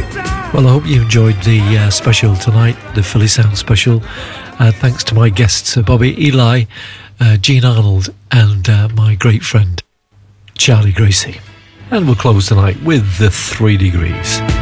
Well, I hope you enjoyed the special tonight, the Philly Sound special. Thanks to my guests, Bobby Eli, Gene Arnold, and my great friend, Charlie Gracie. And we'll close tonight with the 3 Degrees.